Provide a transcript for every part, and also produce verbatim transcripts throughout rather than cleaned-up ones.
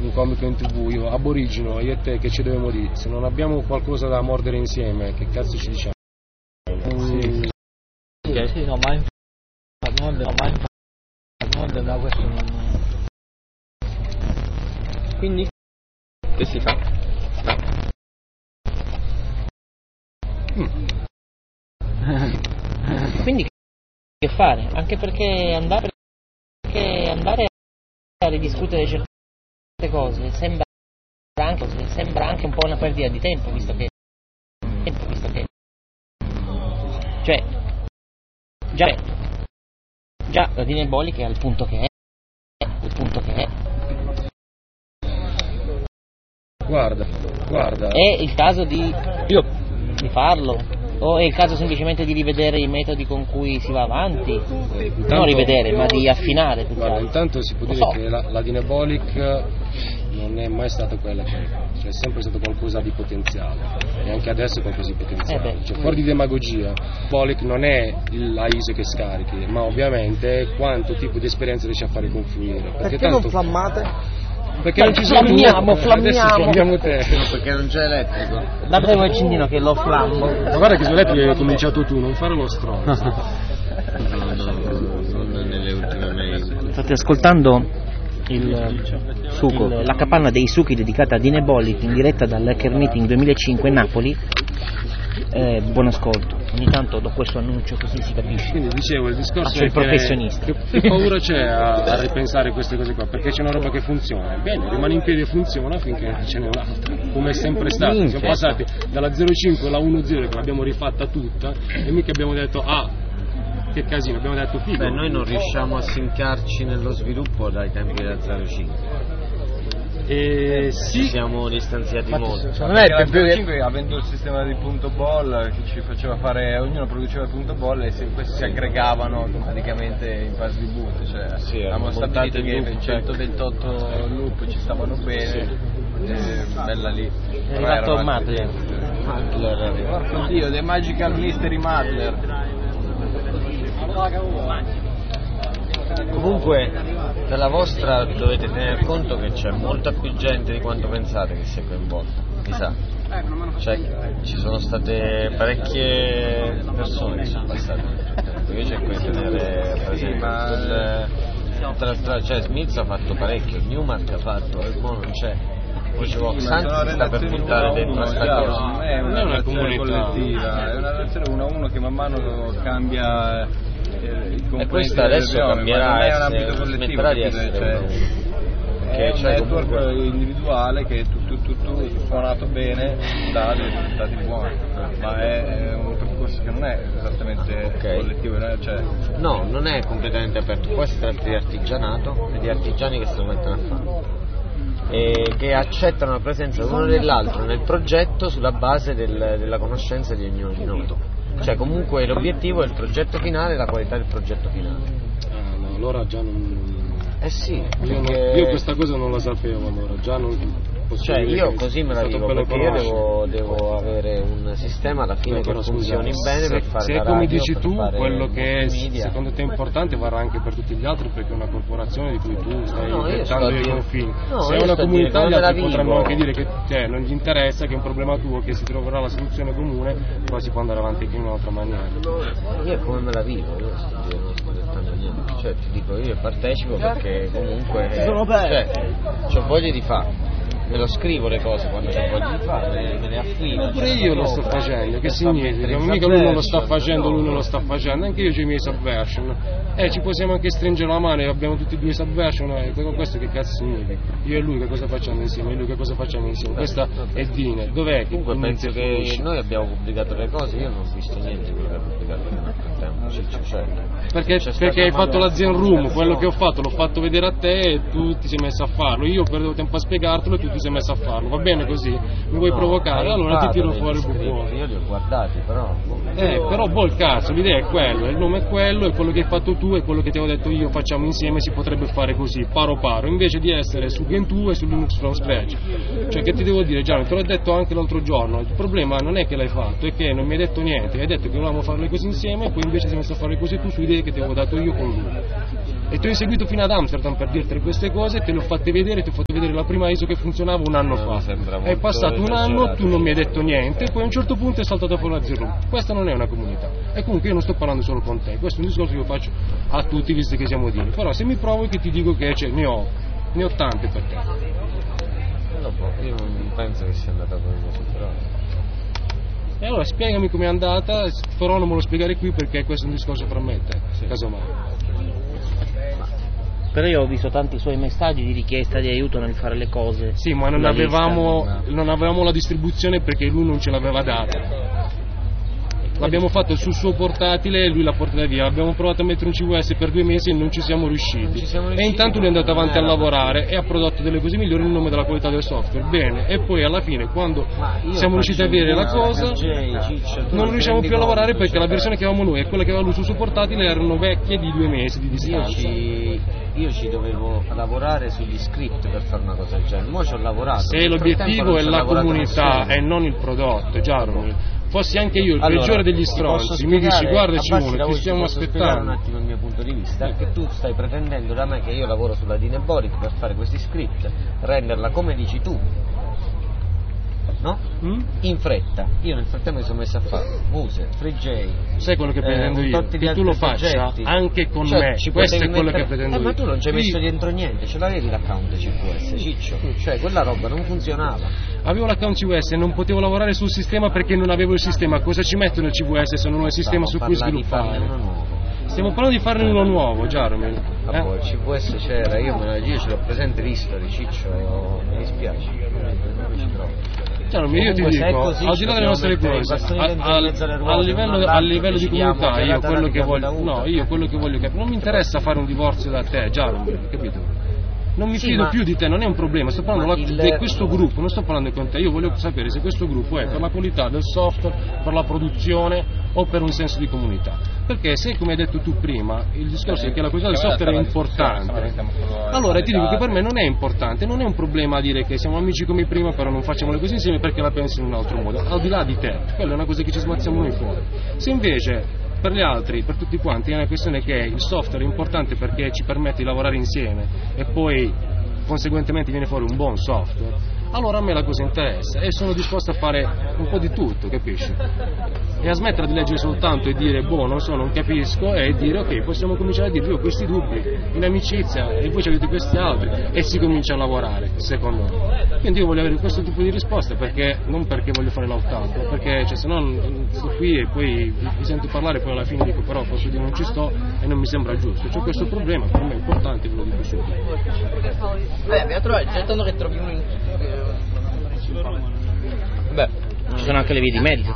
un comico in tv, io aborigeno, io e te che ci dobbiamo dire? Se non abbiamo qualcosa da mordere insieme, che cazzo ci diciamo? Sì, sì, sì no, ma infatti, no, ma infatti, no, da questo non... Quindi? Che si fa? Mm. Quindi che fare? Anche perché andare, perché andare a ridiscutere certe cose sembra anche, sembra anche un po' una perdita di tempo, visto che, visto che cioè già, già la Dinebolic è al punto che è, al punto che è. Guarda, guarda. È il caso di, io, di farlo? O è il caso semplicemente di rivedere i metodi con cui si va avanti? Intanto, non rivedere, ma di affinare. Guarda, intanto si può dire so. che la, la Dinebolic non è mai stata quella che è, cioè è sempre stato qualcosa di potenziale e anche adesso è qualcosa di potenziale. Eh cioè, fuori di demagogia, Bolic non è l'A I S E che scarichi, ma ovviamente quanto tipo di esperienza riesci a fare confluire. Perché, perché non tu... flammate? Perché non ci sono flammiamo, flammiamo. flammiamo te. Perché non c'è elettrico. Date un accendino che lo flammo. Ma guarda che sull'elettrico hai cominciato tu, non fare lo stronzo. No, no, non nelle ultime mail. State ascoltando il succo, il, la capanna dei succhi dedicata a Dinebolic in diretta dall'Hacker Meeting duemilacinque Napoli. Eh, buon ascolto, ogni tanto do questo annuncio così si capisce. Quindi dicevo, il discorso Faccio è il professionista. Che, che paura c'è a, a ripensare queste cose qua, perché c'è una roba che funziona, bene, rimane in piedi e funziona finché ce n'è un'altra, come è sempre stato. Siamo certo. passati dalla zero cinque alla uno zero che l'abbiamo rifatta tutta e mica abbiamo detto ah che casino, abbiamo detto figo. Beh, noi non riusciamo a sincarci nello sviluppo dai tempi della zero cinque. Eh, sì. Ci siamo distanziati Infatti, molto. Secondo me il zero cinque avendo il sistema di punto ball che ci faceva fare, ognuno produceva il punto ball e se, questi si aggregavano automaticamente in fase di boot, cioè sì, abbiamo stabilito che i centoventotto loop ci stavano bene, sì. E bella lì. È arrivato Madler. Madler, porco dio, The Magical Mystery Madler. Comunque dalla vostra dovete tener conto che c'è molta più gente di quanto pensate che si è coinvolta, mi sa. Cioè ci sono state parecchie persone che sono passate nel tempo, io cerco di tenere presente tutta la strada, cioè Smith ha fatto parecchio, Newmark ha fatto, e poi non c'è. Poi ci vuole Santi sta per buttare dentro sta cosa. Non è una relazione collettiva, è una relazione uno a uno che man mano cambia. E questa adesso cambierà, smetterà di essere cioè, è un network comunque... individuale che tu, tu, tu, tu suonato bene dà dei risultati buoni, ma è, è un percorso che non è esattamente okay. collettivo, cioè... no, non è completamente aperto, poi si tratta di artigianato e di artigiani che se lo mettono a fare e che accettano la presenza l'uno dell'altro nel progetto sulla base del, della conoscenza di ognuno di noi. Cioè comunque l'obiettivo è il progetto finale e la qualità del progetto finale. Ah, no, allora già non... Eh sì, io, perché... non, io questa cosa non la sapevo allora, già non... Cioè io così me la vivo perché io devo, devo avere un sistema alla fine che funzioni bene se, per fare se la radio, come dici tu quello che è media. Secondo te importante varrà anche per tutti gli altri perché è una corporazione di cui tu stai no, dettando i confini. No, se è una comunità gli altri potranno vivo. anche dire che cioè, non gli interessa, che è un problema tuo, che si troverà la soluzione comune, poi si può andare avanti anche in un'altra maniera. Io come me la vivo, io non sto dettando niente, cioè ti dico io partecipo perché comunque cioè, c'ho voglia di fare. Me lo scrivo le cose quando c'è voglia di fare, me le affino. Pure io lo sto facendo, che significa? Mica lui non lo sta facendo, lui non lo sta facendo, anche io ho i miei subversion. Eh, ci possiamo anche stringere la mano e abbiamo tutti e due subversion, eh, questo che cazzo significa? Io e lui che cosa facciamo insieme? E lui che cosa facciamo insieme? Questa è Dine, dov'è che comunque penso che finisce? Noi abbiamo pubblicato le cose, io non ho visto niente di quello che ha pubblicato nel frattempo, cioè, perché, perché hai fatto la Zen Room, quello che ho fatto l'ho fatto vedere a te e tu ti sei messo a farlo, io perdevo tempo a spiegartelo e tu ti sei messo a farlo, va bene così? Mi vuoi no, provocare? Allora ti tiro fuori il buffone. Io li ho guardati però. Eh, però boh il cazzo, l'idea è quello, il nome è quello, è quello che hai fatto tu, è quello che ti avevo detto io, facciamo insieme, si potrebbe fare così, paro paro, invece di essere su Gentoo e su Linux from scratch. Cioè che ti devo dire Gianni, te l'ho detto anche l'altro giorno, il problema non è che l'hai fatto, è che non mi hai detto niente, hai detto che volevamo fare le cose insieme e poi invece sei messo a fare le cose tu su idee che ti avevo dato io con lui. E ti ho inseguito fino ad Amsterdam per dirti queste cose, te le ho fatte vedere, ti ho fatto vedere la prima I S O che funzionava un anno fa. È passato un anno, tu non mi hai detto niente, poi a un certo punto è saltato fuori la zero. Questa non è una comunità. E comunque io non sto parlando solo con te, questo è un discorso che io faccio a tutti visto che siamo dini. Però se mi provochi ti dico che cioè, ne ho, ne ho tante per te. Io non penso che sia andata così, però. E allora spiegami com'è andata, però non me lo spiegare qui perché questo è un discorso fra me e te, sì. Casomai. Però io ho visto tanti suoi messaggi di richiesta di aiuto nel fare le cose. Sì, ma non avevamo, non avevamo la distribuzione perché lui non ce l'aveva data. L'abbiamo fatto sul suo portatile e lui l'ha portata via. Abbiamo provato a mettere un C V S per due mesi e non ci siamo riusciti. Ci siamo riusciti e intanto lui è andato avanti a lavorare e ha prodotto delle cose migliori in nome della qualità del software. Bene, e poi alla fine quando siamo riusciti a avere la cosa non riusciamo più a lavorare perché la versione che avevamo noi e quella che aveva lui sul suo portatile erano vecchie di due mesi di distanza. Io ci, io ci dovevo lavorare sugli script per fare una cosa del genere. Mo' ci ho lavorato. Se l'obiettivo è la comunità e non il prodotto, già fossi anche io il allora, peggiore degli stronzi, mi dici guardaci uno, ti stiamo aspettando. Un attimo il mio punto di vista, è che tu stai pretendendo da me che io lavoro sulla Dynebolic per fare questi script, renderla come dici tu, no? Mm? In fretta. Io nel frattempo mi sono messo a fare Muse, Free J. Sai quello che pretendo eh, io? Che tu lo faccia anche con cioè, me, questo è quello mettere... che pretendo eh, io. Ma tu non ci hai messo io... dentro niente, ce l'avevi l'account C V S, ciccio, cioè quella roba non funzionava. Avevo l'account C V S e non potevo lavorare sul sistema perché non avevo il sistema. Cosa ci metto nel C V S se non ho il sistema su cui sviluppare? Stiamo parlando di farne uno nuovo, Jaromir. Eh? Ah, il C V S c'era, io, me la, io ce l'ho presente l'history, ciccio, mi dispiace, non ci trovo. Cioè, io ti dico, così, al di là delle nostre cose, a, a, a livello, a livello di comunità, io quello che voglio, no, io quello che voglio capire, non mi interessa fare un divorzio da te, Jaromir, capito? Non mi sì, fido più di te, non è un problema, sto parlando il... di questo gruppo, non sto parlando con te, io voglio sapere se questo gruppo è per la qualità del software, per la produzione o per un senso di comunità. Perché se, come hai detto tu prima, il discorso è che la qualità del software è importante, allora ti dico che per me non è importante, non è un problema dire che siamo amici come prima però non facciamo le cose insieme perché la pensi in un altro modo, al di là di te, quella è una cosa che ci smazziamo noi fuori. Se invece per gli altri, per tutti quanti, è una questione che il software è importante perché ci permette di lavorare insieme e poi conseguentemente viene fuori un buon software, allora a me la cosa interessa e sono disposto a fare un po' di tutto, capisci? E a smettere di leggere soltanto e dire boh non so, non capisco, e dire ok, possiamo cominciare a dire io ho questi dubbi in amicizia e voi avete questi altri e si comincia a lavorare, secondo me. Quindi io voglio avere questo tipo di risposta, perché non perché voglio fare l'autanto, perché cioè, se no sto qui e poi vi sento parlare e poi alla fine dico però posso dire non ci sto e non mi sembra giusto. C'è questo problema, per me è importante, ve lo dico subito. Beh, abbiamo trovato, cercando che trovi un... Beh, ci sono anche le vie di mezzo.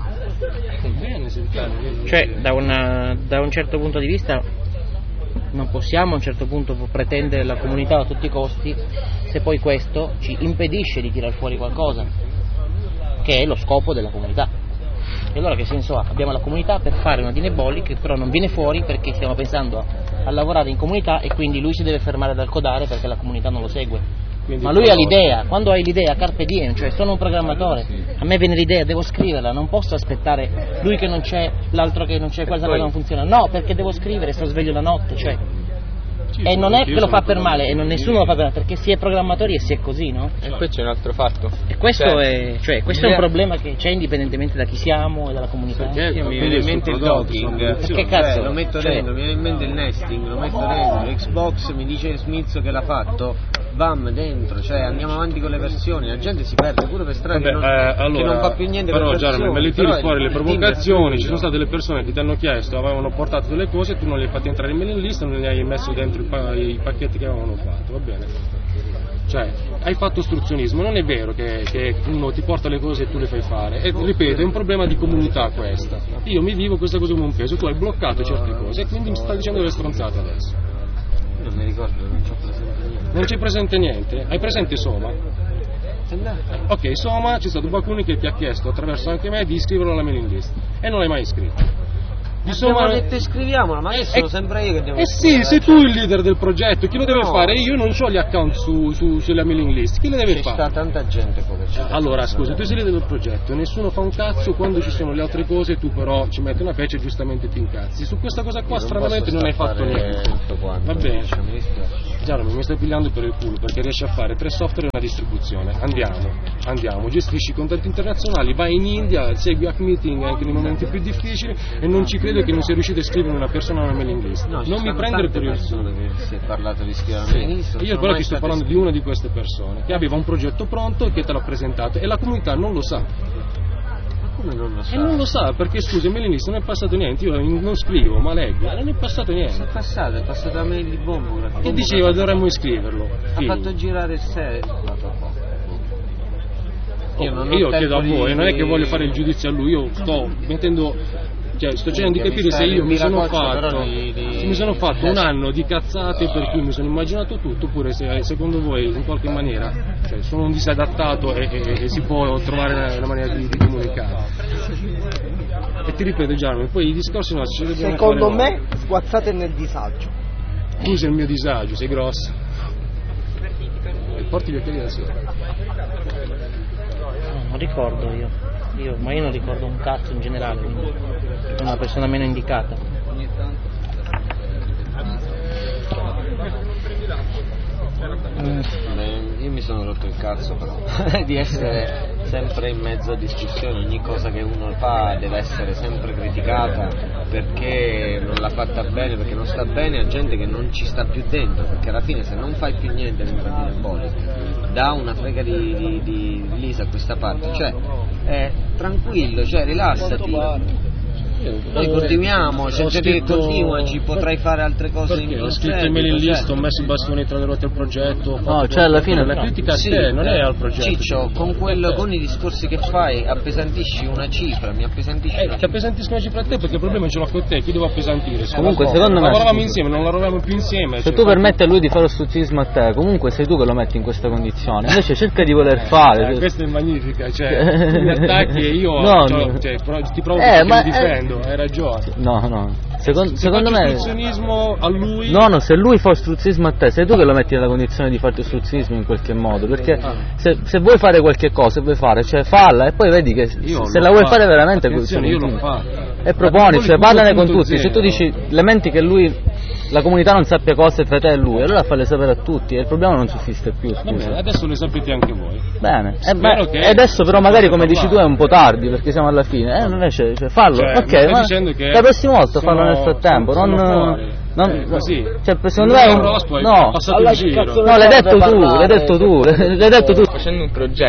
Cioè, da, una, da un certo punto di vista non possiamo a un certo punto pretendere la comunità a tutti i costi se poi questo ci impedisce di tirar fuori qualcosa che è lo scopo della comunità. E allora che senso ha? Abbiamo la comunità per fare una Dynebolic che però non viene fuori perché stiamo pensando a, a lavorare in comunità e quindi lui si deve fermare dal codare perché la comunità non lo segue. Quindi ma lui ha l'idea, quando hai l'idea carpe diem, cioè sono un programmatore, a me viene l'idea, devo scriverla, non posso aspettare lui che non c'è, l'altro che non c'è, questa cosa non funziona, no, perché devo scrivere, sto sveglio la notte, cioè. E non è che lo fa per male, e non, nessuno lo fa per male, perché si è programmatori e si è così, no? E poi c'è un altro fatto. E questo cioè, è, cioè, questo è un problema che c'è indipendentemente da chi siamo e dalla comunità. Io mi viene in mente il docking, perché cazzo? Cioè, lo metto cioè, dentro, mi viene in mente il nesting, lo metto dentro, Xbox mi dice Smith che l'ha fatto, bam dentro, cioè andiamo avanti con le versioni, la gente si perde pure per strada che, non, eh, allora, che non fa più niente però, per versioni. Però me le tiri fuori le provocazioni, ci sono state delle persone che ti hanno chiesto, avevano portato delle cose, tu non le hai fatti entrare in mailing list, non le hai messo dentro i, pa- i pacchetti che avevano fatto, va bene? Cioè, hai fatto ostruzionismo, non è vero che, che uno ti porta le cose e tu le fai fare, e ripeto, è un problema di comunità questa. Io mi vivo questa cosa come un peso, tu hai bloccato certe cose e quindi mi stai dicendo delle stronzate adesso. Non mi ricordo, non c'ho presente niente. Non c'è presente niente? Hai presente Soma? Ok, Soma, c'è stato qualcuno che ti ha chiesto attraverso anche me di iscriverlo alla mailing list e non l'hai mai iscritto. Abbiamo detto scriviamola, ma adesso sono sempre io che devo Eh sì, sei tu il leader del progetto, chi lo deve no. fare? Io non ho gli account su, su, sulla mailing list, chi le deve ci fare? Ci sta tanta gente poi che c'è. Allora scusa, tu sei il leader del progetto, nessuno fa un cazzo, quando ci sono le altre cose tu però ci metti una fece e giustamente ti incazzi. Su questa cosa qua non stranamente non hai fatto niente. Va bene. Già, mi stai pigliando per il culo perché riesci a fare tre software e una distribuzione. Andiamo, andiamo, gestisci i contatti internazionali, vai in India, segui hack meeting anche nei momenti più difficili e non ci credo che non sia riuscito a scrivere una persona una mailing list. No, non mi prendere per il culo. Si è parlato di scrivere una mailing list. Io però ti sto parlando di una di queste persone che aveva un progetto pronto e che te l'ha presentato e la comunità non lo sa. Come non lo sa? E non lo sa perché scusa, in mailing list non è passato niente, io non scrivo ma leggo, e non è passato niente. È passato, è passato la mail di Bombo. Che diceva dovremmo iscriverlo. Ha Fine. fatto girare il set. Io, non io chiedo a voi, di... non è che voglio fare il giudizio a lui, io sto mettendo, cioè sto cercando di capire se io mi sono fatto, di, di... se mi sono fatto un anno di cazzate per cui mi sono immaginato tutto, oppure se secondo voi in qualche maniera cioè, sono un disadattato e, e, e si può trovare una, una maniera di, di comunicare. E ti ripeto Gianni, poi i discorsi no, ci secondo me no. Sguazzate nel disagio. Tu sei il mio disagio, sei grosso. E porti gli occhiali da sera. Non ricordo io. io, ma io non ricordo un cazzo in generale, quindi sono una persona meno indicata. Mm. Io mi sono rotto il cazzo però di essere sempre in mezzo a discussioni, ogni cosa che uno fa deve essere sempre criticata perché non l'ha fatta bene, perché non sta bene a gente che non ci sta più dentro, perché alla fine se non fai più niente dentro di Diabolic dà una frega di, di, di Lisa a questa parte, cioè eh, tranquillo, cioè rilassati. Noi continuiamo, se te continuaci potrai fare altre cose perché in ho scritto in mailing list, ho messo i bastoni tra le ruote al progetto, no, cioè alla fine la critica a sì, te, non è al progetto. Ciccio, con quello, con i discorsi che fai appesantisci una cifra, mi appesantisci eh, una ti appesantisco una cifra a te perché il problema ce l'ho con te, chi devo appesantire? Comunque secondo me lavoravamo insieme, non lavoravamo più insieme. Se cioè, tu permetti a lui di fare ostruzionismo a te, comunque sei tu che lo metti in questa condizione, invece cerca di voler fare. Eh, questa è magnifica, cioè tu mi attacchi e io no, cioè, no. Cioè, ti provo eh, perché ma, mi difendo, eh, hai ragione. No, no. Secondo, se secondo me ostruzionismo a lui. No, no, se lui fa ostruzionismo a te, sei tu che lo metti nella condizione di farti ostruzionismo in qualche modo, perché ah. se, se vuoi fare qualche cosa, vuoi fare, cioè falla e poi vedi che io se la vuoi fatto. fare veramente io l'ho fatto. E proponi, cioè parlane con tutti, se tu dici lamenti che lui la comunità non sappia cose tra te e lui, allora falle sapere a tutti e il problema non sussiste più. Bene, adesso le sapete anche voi. Bene, e, beh, e adesso però magari come dici tu è un po' tardi perché siamo alla fine, eh, invece cioè, fallo, cioè, ok, ma che la prossima volta sono, fallo nel frattempo, sono, non, sono non eh, così. Cioè, secondo me un, no, no, l'hai detto tu, l'hai detto tu, l'hai detto tu. Facendo un progetto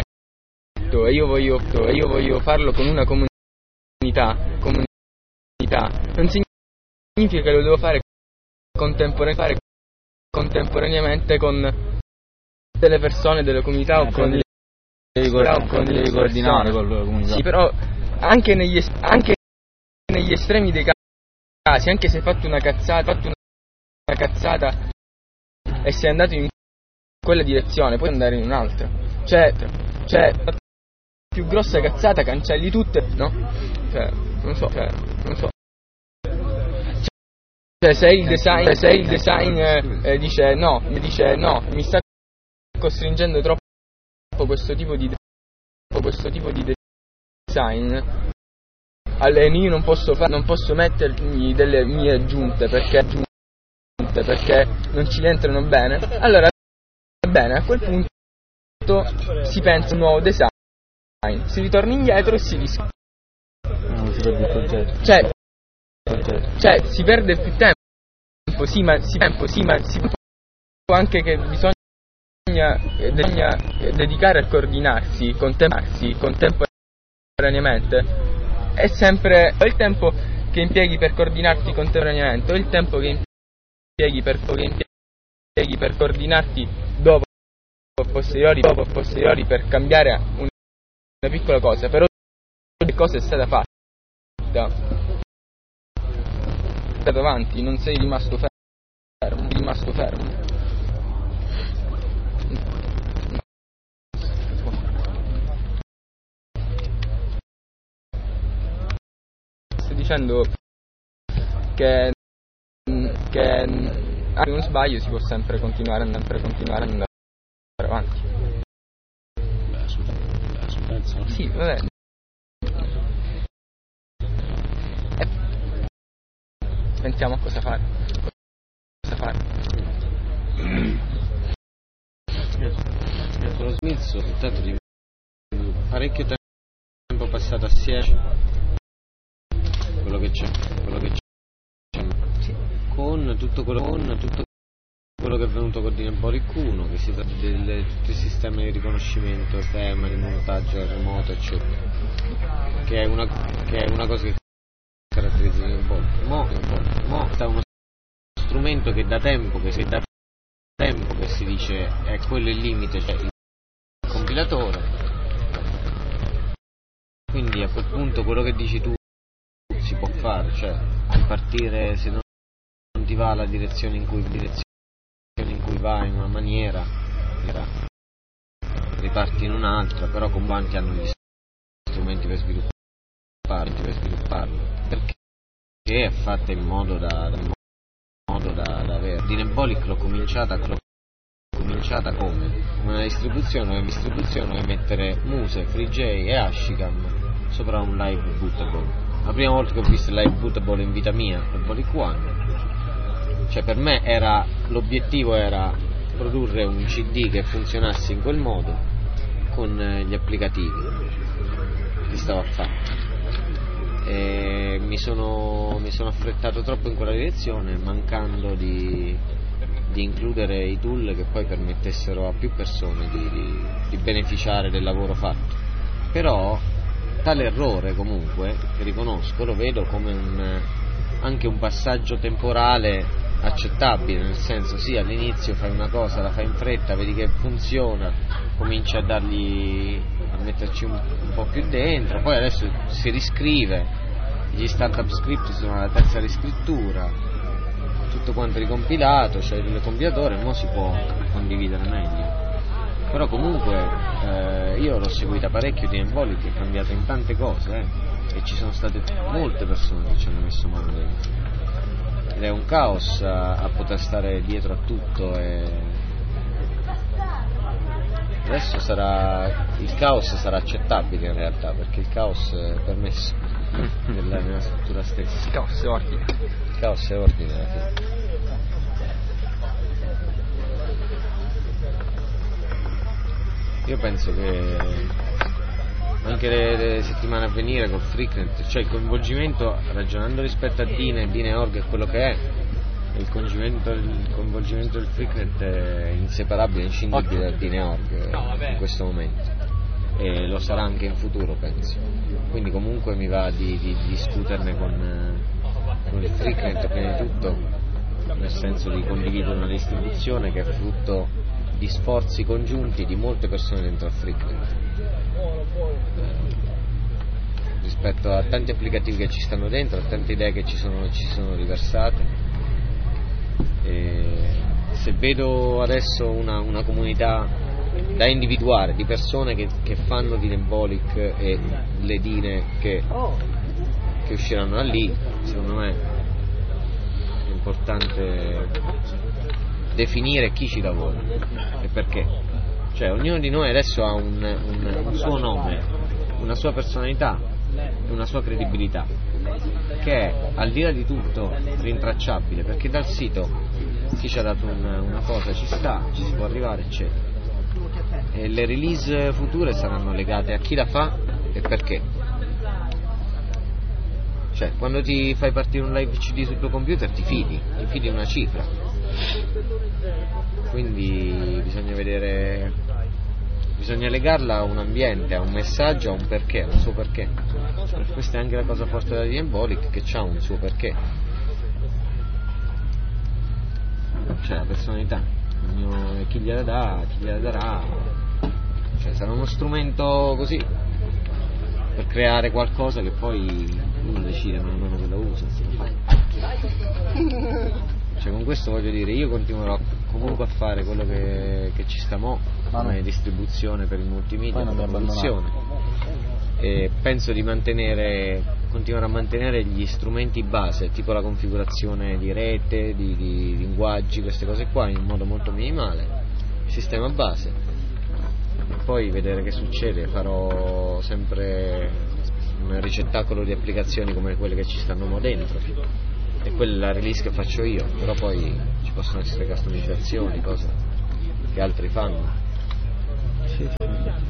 e io voglio, io voglio farlo con una comunità, comunità, non significa che lo devo fare contemporaneamente, contemporaneamente con delle persone, delle comunità o con devi coordinare con la comunità. Sì, però anche negli, es- anche negli estremi dei casi, anche se hai fatto una cazzata, fatto una cazzata e sei andato in quella direzione, puoi andare in un'altra. Cioè, cioè la più grossa cazzata cancelli tutte, no? Cioè, non so, cioè, non so. Cioè, se il design, se il design eh, dice no, mi dice no, mi sta costringendo troppo questo tipo di questo tipo di design, allora io non posso fare, non posso mettermi delle mie aggiunte perché aggiunte perché non ci entrano bene. Allora bene, a quel punto si pensa a un nuovo design, si ritorna indietro e si discute. Cioè, cioè si perde più tempo, sì, ma si tempo, sì, ma si può anche che bisogna bisogna dedicare a coordinarsi, contemporaneamente, contemporaneamente. È sempre o il tempo che impieghi per coordinarti contemporaneamente o il tempo che impieghi per, che impieghi per coordinarti dopo o posteriori, dopo o posteriori per cambiare una, una piccola cosa, però che cosa è stata fatta, andato avanti, non sei rimasto fermo, sei rimasto fermo. Sto dicendo che, che anche non sbaglio si può sempre continuare, sempre continuare ad andare avanti. Beh, assolutamente, assolutamente no? Sì, vabbè. Pensiamo a cosa fare. Cosa fare. Con lo Smith ho trattato di parecchio tempo passato assieme, quello che c'è, quello che c'è, con tutto quello, con tutto quello che è venuto con Dynebolic uno, che si tratta di tutti i sistemi di riconoscimento, sistema di montaggio remoto, eccetera, che è una, che è una cosa che caratterizza Dynebolic. Mo, mo sta uno strumento che da tempo che si da tempo che si dice è quello il limite, cioè il compilatore. Quindi a quel punto quello che dici tu si può fare, cioè partire, se non ti va la direzione in cui direzione in cui va in una maniera, riparti in un'altra, però con quanti hanno gli strumenti per svilupparlo, per svilupparlo, perché è fatta in modo da, da modo da, da avere. Dynebolic l'ho cominciata, l'ho cominciata come una distribuzione, una distribuzione per mettere Muse, FreeJ e Ashicam sopra un live bootable. La prima volta che ho visto il live bootable in vita mia, Dynebolic uno, cioè per me era, l'obiettivo era produrre un C D che funzionasse in quel modo con gli applicativi che stavo a fare. E mi sono, mi sono affrettato troppo in quella direzione, mancando di, di includere i tool che poi permettessero a più persone di, di, di beneficiare del lavoro fatto. Però tale errore, comunque, che riconosco, lo vedo come un, anche un passaggio temporale accettabile, nel senso, sì, all'inizio fai una cosa, la fai in fretta, vedi che funziona, cominci a dargli, a metterci un, un po' più dentro, poi adesso si riscrive, gli startup script sono alla terza riscrittura, tutto quanto ricompilato, c'è il compilatore, mo si può condividere meglio. Però comunque eh, io l'ho seguita parecchio, Dynebolic che è cambiata in tante cose, eh, e ci sono state molte persone che ci hanno messo mano dentro, ed è un caos a, a poter stare dietro a tutto, e adesso sarà, il caos sarà accettabile in realtà, perché il caos è permesso nella, nella struttura stessa. Il caos è ordine. Il caos è ordine alla fine. Io penso che anche le, le settimane a venire col Freaknet, cioè il coinvolgimento, ragionando rispetto a Dine, Dine.org è quello che è, il coinvolgimento, il coinvolgimento del Freaknet è inseparabile, inscindibile da Dine.org in questo momento, e lo sarà anche in futuro, penso. Quindi comunque mi va di, di, di discuterne con, con il Freaknet prima di tutto, nel senso di condividere una distribuzione che è frutto di sforzi congiunti di molte persone dentro al Freaknet, eh, rispetto a tanti applicativi che ci stanno dentro, a tante idee che ci sono, ci sono riversate. E se vedo adesso una, una comunità da individuare di persone che, che fanno Dynebolic e le Dine che, che usciranno da lì, secondo me è importante definire chi ci lavora e perché. Cioè ognuno di noi adesso ha un, un, un suo nome, una sua personalità e una sua credibilità, che è al di là di tutto rintracciabile, perché dal sito chi ci ha dato un, una cosa ci sta, ci si può arrivare, eccetera, e le release future saranno legate a chi la fa e perché. Cioè quando ti fai partire un live C D sul tuo computer ti fidi, ti fidi una cifra, quindi bisogna vedere, bisogna legarla a un ambiente, a un messaggio, a un perché, a un suo perché. Cioè, questa è anche la cosa forte della Dynebolic, che ha un suo perché, cioè la personalità, ognuno, chi gliela dà, chi gliela darà, cioè sarà uno strumento così per creare qualcosa che poi uno decide man mano che lo usa. Cioè con questo voglio dire, io continuerò comunque a fare quello che, che ci sta mo, come distribuzione per il multimedia, come produzione, e penso di mantenere continuare a mantenere gli strumenti base, tipo la configurazione di rete, di, di linguaggi, queste cose qua, in modo molto minimale, sistema base, e poi vedere che succede. Farò sempre un ricettacolo di applicazioni come quelle che ci stanno mo dentro, e quella è la release che faccio io, però poi ci possono essere customizzazioni, cose che altri fanno. Sì, sì.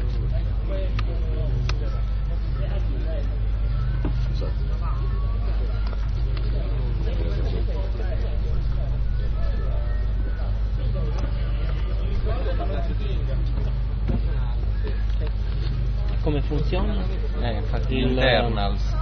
Come funziona? Eh, infatti Il- internals.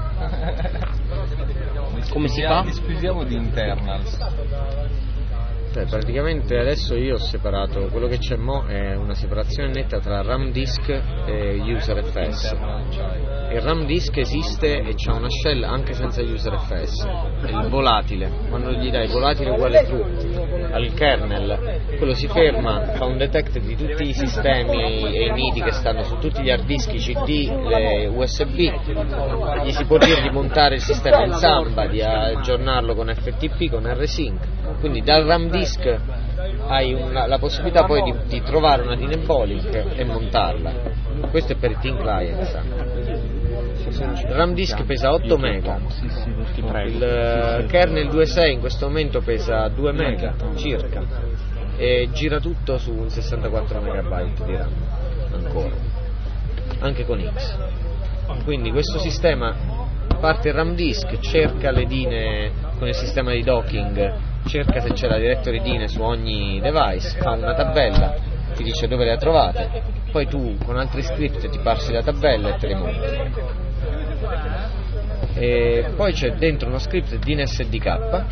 Come si fa? Disquisiamo di internals. Cioè, praticamente adesso io ho separato, quello che c'è mo è una separazione netta tra RAM disk e user F S. Il RAM disk esiste e c'ha una shell anche senza user F S. È il volatile, quando gli dai volatile uguale true al kernel, quello si ferma, fa un detect di tutti i sistemi e i nidi che stanno su tutti gli hard disk, i C D, le U S B, gli si può dire di montare il sistema in Samba, di aggiornarlo con F T P, con R Sync. Quindi dal RAM disk hai una, la possibilità poi di, di trovare una Dynebolic e montarla. Questo è per i Thin Client. Il RAM disk pesa otto mega, il kernel due punto sei in questo momento pesa due mega circa e gira tutto su un sessantaquattro megabyte di RAM ancora, anche con X. Quindi questo sistema parte il RAM disk, cerca le DINE con il sistema di docking, cerca se c'è la directory DINE su ogni device, fa una tabella, ti dice dove le ha trovate, poi tu con altri script ti parsi la tabella e te le monti. E poi c'è dentro uno script DINE-S D K.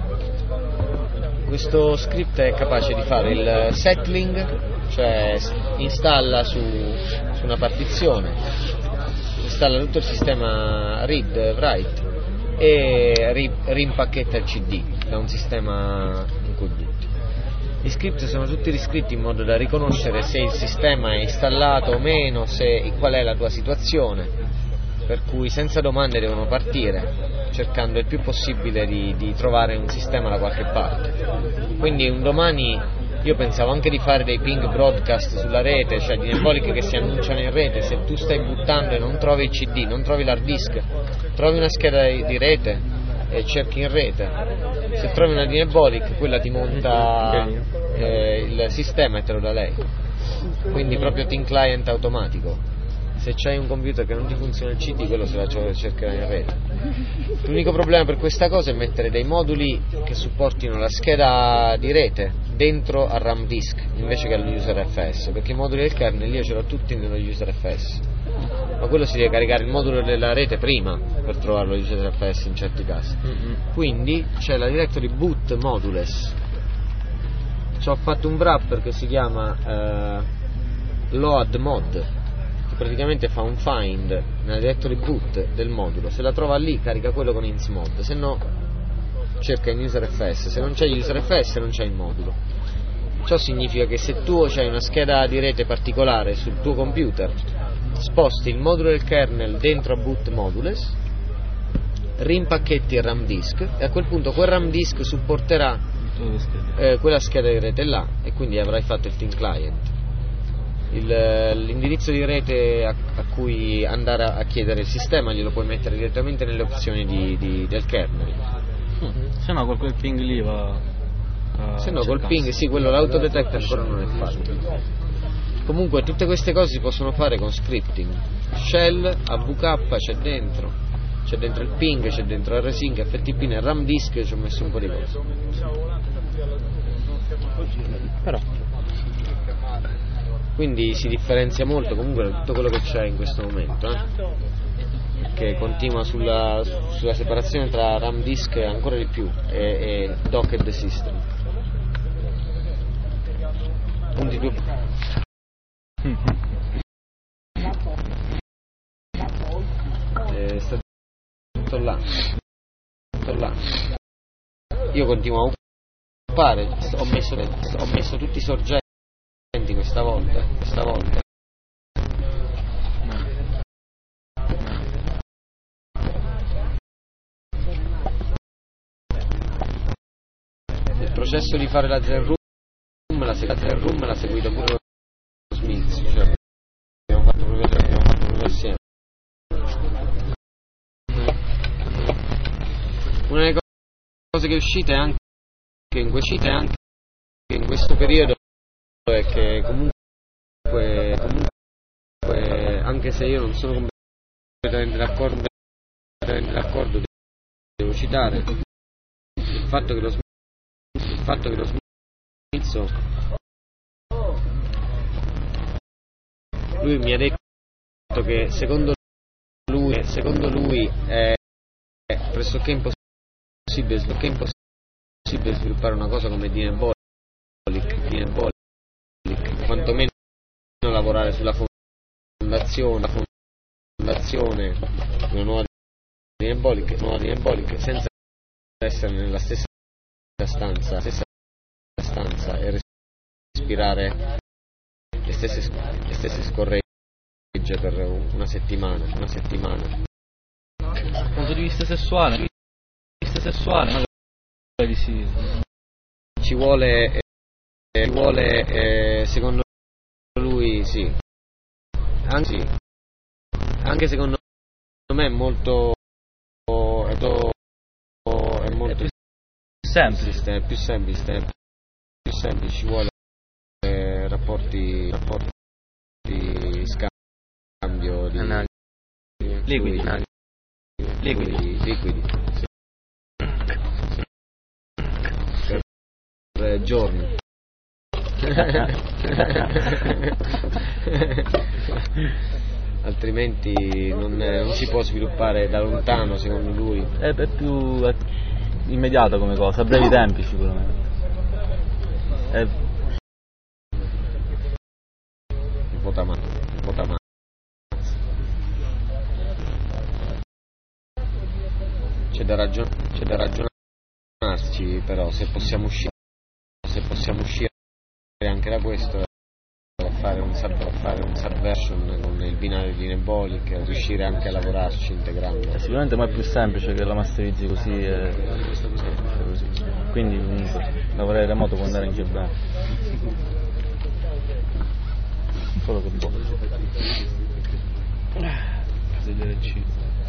Questo script è capace di fare il settling, cioè installa su, su una partizione, installa tutto il sistema read, write e ri, rimpacchetta il C D da un sistema in cui butti. Gli script sono tutti riscritti in modo da riconoscere se il sistema è installato o meno, se, qual è la tua situazione, per cui senza domande devono partire, cercando il più possibile di, di trovare un sistema da qualche parte. Quindi un domani io pensavo anche di fare dei ping broadcast sulla rete, cioè Dynebolic che si annunciano in rete. Se tu stai buttando e non trovi il C D, non trovi l'hard disk, trovi una scheda di rete e cerchi in rete. Se trovi una Dynebolic, quella ti monta eh, il sistema e te lo dà lei. Quindi proprio Thin Client automatico. Se c'hai un computer che non ti funziona il C D, quello se la cercherà in rete. L'unico problema per questa cosa è mettere dei moduli che supportino la scheda di rete dentro al RAM disk invece che all'user F S, perché i moduli del kernel io ce l'ho tutti nello user F S, ma quello si deve caricare il modulo della rete prima per trovarlo user F S in certi casi. Quindi c'è la directory boot modules. Ci ho fatto un wrapper che si chiama eh, load mod, praticamente fa un find nella directory boot del modulo, se la trova lì carica quello con insmod, se no cerca in user F S, se non c'è user F S non c'è il modulo. Ciò significa che se tu hai una scheda di rete particolare sul tuo computer, sposti il modulo del kernel dentro a boot modules, rimpacchetti il RAM disk e a quel punto quel RAM disk supporterà eh, quella scheda di rete là e quindi avrai fatto il Thin Client. Il, l'indirizzo di rete a, a cui andare a, a chiedere il sistema glielo puoi mettere direttamente nelle opzioni di, di, del kernel. Hmm. Se no col quel ping lì va uh, se no col ping sì, quello l'autodetect ancora non è fatto. Comunque tutte queste cose si possono fare con scripting. Shell, A V K c'è dentro, c'è dentro il ping, c'è dentro R Sync, F T P, nel RAM disk ci ho messo un po' di cose. Però quindi si differenzia molto comunque da tutto quello che c'è in questo momento, eh? Che continua sulla, sulla separazione tra RAM disk ancora di più e, e docked system. Punti più. Eh, sta tutto là, tutto là. Io continuo a occupare, ho messo, ho messo tutti i sorgenti questa volta, questa volta. processo di fare la Zen Room la Zen Room l'ha seguita pure lo Smith, cioè abbiamo fatto proprio, abbiamo fatto proprio assieme. Una delle cose che è uscita è anche in questo, è anche in questo periodo è che comunque, comunque anche se io non sono completamente d'accordo, completamente d'accordo devo citare il fatto che lo Smith, il fatto che lo Smith lui mi ha detto che secondo lui, secondo lui è pressoché impossibile, pressoché impossibile sviluppare una cosa come Dinebolic, Dinebolic, quantomeno lavorare sulla fondazione, la fondazione di una nuova Dinebolic, nuova Dinebolic senza essere nella stessa stanza, stessa stanza e respirare le stesse, le stesse scorregge per una settimana, una settimana. Dal punto di vista sessuale, di vista sessuale, magari sì. Ci vuole, eh, ci vuole, eh, secondo lui sì, anzi, anche secondo me è molto, è molto, è molto è più semplice, è più semplice, è più semplice, ci vuole eh, rapporti, rapporti di scambio di analisi. Liquidi, fluidi, liquidi, liquidi, sì. Per giorni. Altrimenti non, non si può sviluppare da lontano, secondo lui. È, è più è immediato come cosa, a brevi tempi sicuramente. È... Vota male, vota male. C'è da ragion- c'è da ragionarci però se possiamo uscire, se possiamo uscire anche da questo, a fare un sub, a fare un subversion con il binario di Dinebolic, riuscire anche a lavorarci integrando. È sicuramente ma è più semplice che la masterizzi così, e... così. Quindi comunque lavorare remoto può andare anche bene. Solo che boh. Sedere C.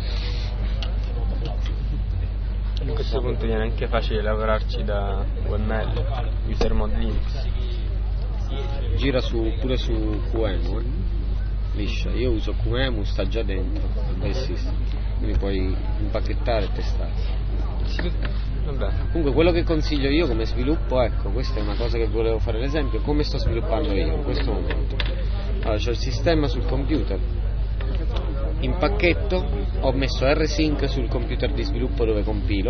A questo punto viene anche facile lavorarci da U M L, user mod Linux. Gira su, pure su Q E M U, eh? Liscia. Io uso Q E M U, sta già dentro il base system, quindi puoi impacchettare e testare. Sì, vabbè. Comunque quello che consiglio io come sviluppo, ecco, questa è una cosa che volevo fare l'esempio, come sto sviluppando io in questo momento. Allora, c'ho il sistema sul computer, in pacchetto ho messo rsync sul computer di sviluppo dove compilo,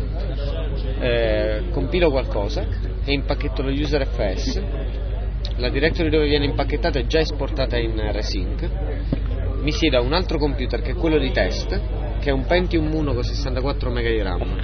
eh, compilo qualcosa e impacchetto lo user F S, la directory dove viene impacchettata è già esportata in rsync, mi siedo a un altro computer che è quello di test, che è un Pentium uno con sessantaquattro mega di RAM,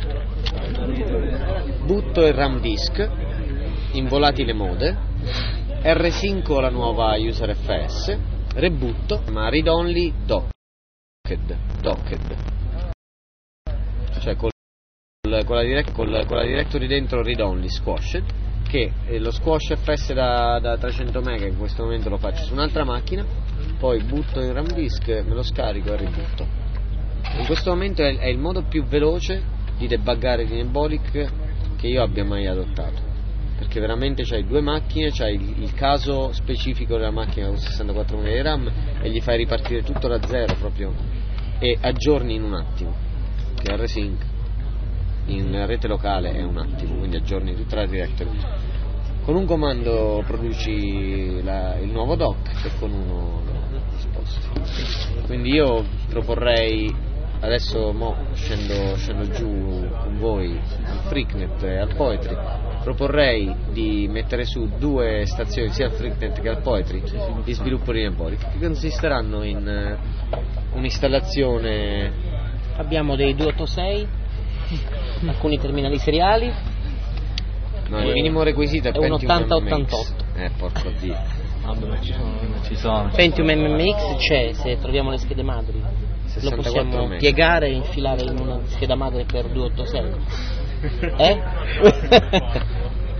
butto il RAM disk in volatile mode, rsynco la nuova user F S, rebutto, ma read only doc docked, cioè col, con, la direct, col, con la directory dentro read only squashed, che lo squash F S da, da trecento mega in questo momento lo faccio su un'altra macchina, poi butto in RAM disk, me lo scarico e ributto. In questo momento è, è il modo più veloce di debuggare Dinebolic che io abbia mai adottato, perché veramente c'hai due macchine, c'hai il, il caso specifico della macchina con sessantaquattro mega di RAM e gli fai ripartire tutto da zero proprio, e aggiorni in un attimo, che rsync in rete locale è un attimo, quindi aggiorni tutta la directory. Con un comando produci la, il nuovo doc e con uno lo sposti. Quindi io proporrei, adesso mo scendo, scendo giù con voi al Freaknet e al Poetry, proporrei di mettere su due stazioni sia al Freaknet che al Poetry di sviluppo Dinebolic, che consisteranno in uh, un'installazione. Abbiamo dei duecentoottantasei, alcuni terminali seriali. No, il minimo requisito è Pentium un ottanta ottantotto. Eh, porco dio. Vabbè, ma ci sono, ci sono. Pentium M M X c'è, se troviamo le schede madri. Lo possiamo mega. piegare e infilare in una scheda madre per duecentoottantasei. Eh?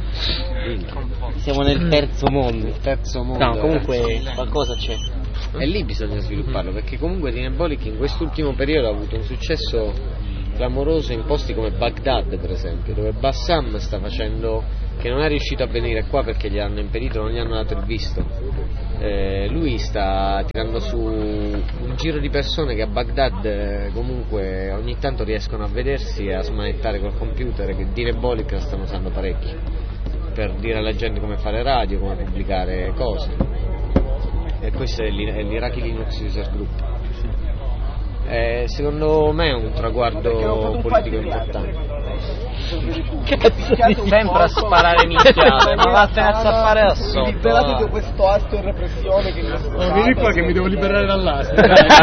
Siamo nel terzo mondo. Terzo mondo. No, comunque qualcosa c'è. E lì bisogna svilupparlo, perché comunque Dinebolic in quest'ultimo periodo ha avuto un successo clamoroso in posti come Baghdad, per esempio, dove Bassam sta facendo, che non è riuscito a venire qua perché gli hanno impedito, non gli hanno dato il visto. Eh, lui sta tirando su un giro di persone che a Baghdad eh, comunque ogni tanto riescono a vedersi e a smanettare col computer, che Dinebolic la stanno usando parecchio per dire alla gente come fare radio, come pubblicare cose. E questo è l'Iraqi Linux User Group. Eh, secondo me è un traguardo politico importante. Cazzo, sempre a sparare minchiate, ma vattene a zappare da sotto. Liberate da questo asto e repressione che mi oh, vieni qua che mi devo liberare dall'asto.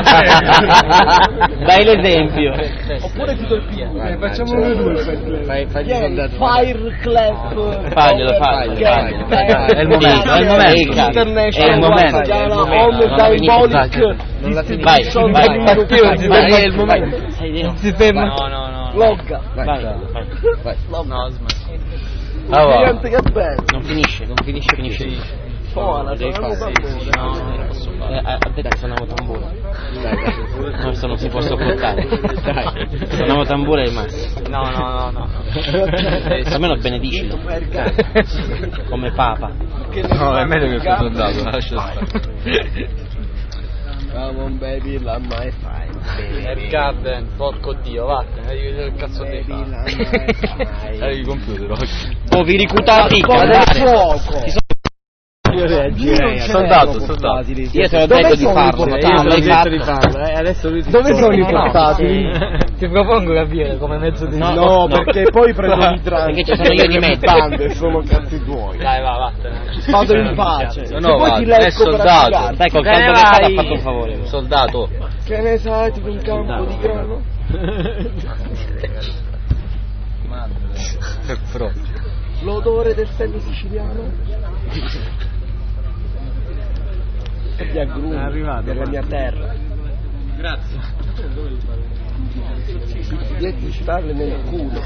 Dai l'esempio. Oppure tutto il P. Eh, facciamo noi due. Fai, fagli soldato. Fire Clap. Faglielo, faglielo. È il momento, è il momento. International È il momento. Home Diabolic. Vai, vai, vai, è il momento. Si ferma. No, no, no. Logga. Vai, vai. No, smetti. Niente che bello. Non finisce, non finisce, finisce. Buona, Devi sono fare. tamburo. No, non posso fare. Eh, a te che suonavo tamburo. Questo non si può sopportare. Dai, suonavo tamburo è il massimo. No, no, no, no. Almeno benedicilo. Come papa. No, è meglio che il soldato, lascia stare. Come on baby, la mai fai. Air Garden, porco dio, vattene, devi vedere il cazzo di fare. Hai il computer oggi. Poveri cutati, fuoco. Io reagirei. Soldato, soldato. Io te l'ho detto di farlo, ma tu non l'hai fatto. Eh, adesso lui Dove sono i portatili? Ti propongo capire come mezzo di... No, No, no. perché poi prendo l'idrante. Perché ci sono io di mezzo. Tante, sono cazzi tuoi. Dai, va, vattene. Vado in pace. No, Se no, poi va, ti è leggo per soldato. affilare. Dai, col Te caldo ne che fa vai. ha fatto un favore. Soldato. Che ne sai di un campo di grano? Per pro. L'odore del seno siciliano? E di agrumi della mia terra. Grazie. Di starle nel culo.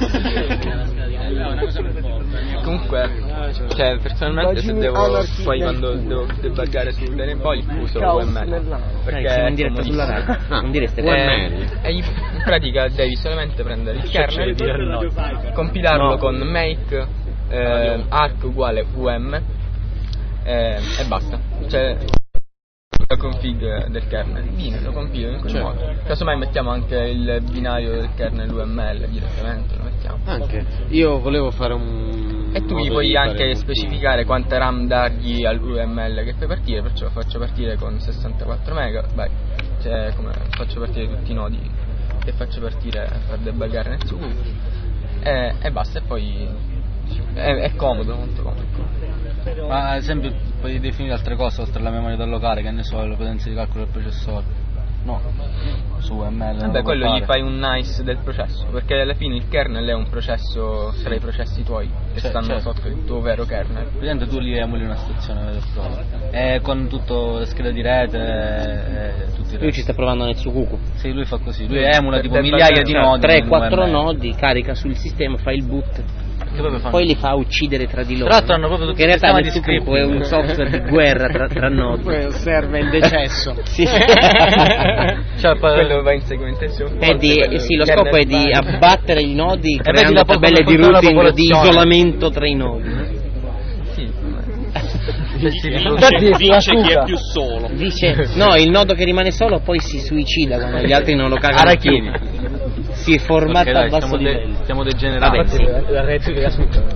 Comunque, cioè personalmente se devo poi quando devo debuggare su Dinebolic uso U M L perché in diretta sulla radio. No, non direste qua. eh, e in pratica devi solamente prendere il kernel, compilarlo No. con make eh, arc uguale um eh, e basta. Cioè la config del kernel, Bine, lo compilo in quel Cioè. modo. Casomai mettiamo anche il binario del kernel U M L direttamente, lo mettiamo. Anche io volevo fare un E tu gli modo puoi di anche fare- specificare quanta RAM dargli all'U M L che fai partire, perciò faccio partire con sessantaquattro mega, vai, cioè come faccio partire tutti i nodi che faccio partire per debuggare nel suo e, e basta, e poi è, è comodo, molto comodo. Ma ad esempio puoi definire altre cose oltre alla memoria da allocare, che ne so, le potenze di calcolo del processore? No, su U M L. non Vabbè, lo quello puoi gli fare. fai un nice del processo, perché alla fine il kernel è un processo tra i processi tuoi che Cioè, stanno certo. sotto il tuo vero kernel. Praticamente tu li emuli una stazione vera e propria, e con tutto le schede di rete e, e tutti i Lui ci sta provando nel Sukuku. Sì, lui fa così, lui emula Per tipo debuggare, migliaia di cioè, nodi. tre in quattro U M L. nodi, carica sul sistema, fa il boot. Che poi fanno- Poi li fa uccidere tra di loro. Tra l'altro hanno proprio tutto che in il realtà sistema il di Sukuku è un scripting. software di guerra tra, tra nodi. Serve il decesso. Sì. Cioè, quello va in segmentazione. È di, sì, lo scopo è di abbattere i nodi vedi creando da poco tabelle di controlla la routing, di popolazione. isolamento tra i nodi. Sì. Infatti dice chi è più solo. Dice, no, il nodo che rimane solo poi si suicida quando gli altri non lo cagano Arachidi. più. Si è formato Ok, dai, a basso stiamo, de- livello. stiamo degenerando. Vabbè, sì. la rete della